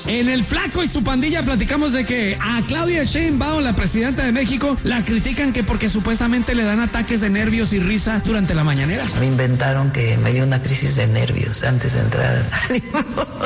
En el Flaco y su pandilla platicamos de que a Claudia Sheinbaum, la presidenta de México, la critican que porque supuestamente le dan ataques de nervios y risa durante la mañanera. Me inventaron que me dio una crisis de nervios antes de entrar.